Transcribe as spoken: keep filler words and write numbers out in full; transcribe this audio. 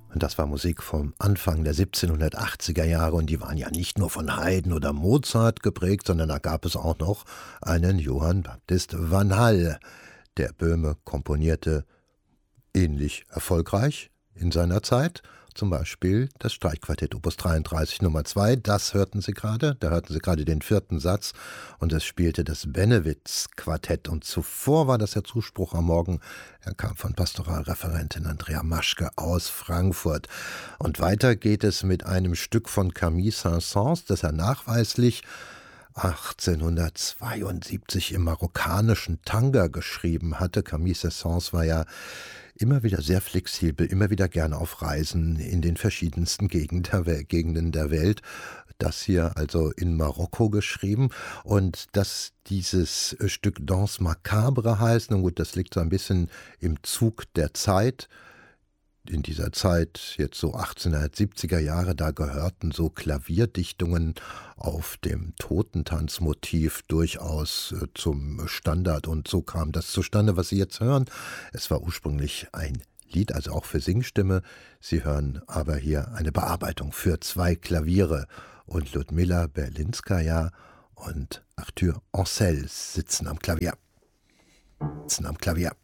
Und das war Musik vom Anfang der siebzehnhundertachtziger Jahre und die waren ja nicht nur von Haydn oder Mozart geprägt, sondern da gab es auch noch einen Johann Baptist van Hall. Der Böhme komponierte ähnlich erfolgreich in seiner Zeit, zum Beispiel das Streichquartett Opus dreiunddreißig Nummer zwei, das hörten Sie gerade, da hörten Sie gerade den vierten Satz und es spielte das Bennewitz-Quartett und zuvor war das der Zuspruch am Morgen, er kam von Pastoralreferentin Andrea Maschke aus Frankfurt. Und weiter geht es mit einem Stück von Camille Saint-Saëns, das er nachweislich achtzehnhundertzweiundsiebzig im marokkanischen Tanga geschrieben hatte. Camille Saint-Saëns war ja immer wieder sehr flexibel, immer wieder gerne auf Reisen in den verschiedensten Gegenden der Welt. Das hier also in Marokko geschrieben. Und dass dieses Stück Danse Macabre heißt, nun gut, das liegt so ein bisschen im Zug der Zeit. In dieser Zeit, jetzt so achtzehnhundertsiebziger Jahre, da gehörten so Klavierdichtungen auf dem Totentanzmotiv durchaus äh, zum Standard und so kam das zustande, was Sie jetzt hören. Es war ursprünglich ein Lied, also auch für Singstimme. Sie hören aber hier eine Bearbeitung für zwei Klaviere und Ludmila Berlinskaja und Arthur Ancel sitzen am Klavier. Sitzen am Klavier.